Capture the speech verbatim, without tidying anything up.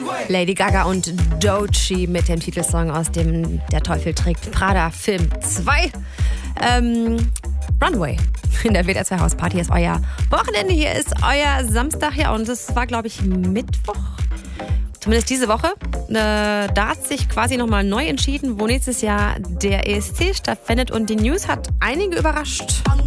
Lady Gaga und Doechii mit dem Titelsong aus dem Der Teufel trägt Prada Film zwei. Ähm, Runway in der W D R zwei Hausparty ist euer Wochenende. Hier ist euer Samstag. Ja, und es war, glaube ich, Mittwoch. Zumindest diese Woche. Äh, da hat sich quasi nochmal neu entschieden, wo nächstes Jahr der E S C stattfindet. Und die News hat einige überrascht.